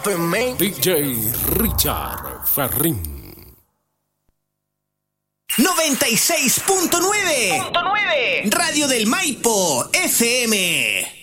DJ Richard Ferrín. 96.9 Radio del Maipo FM.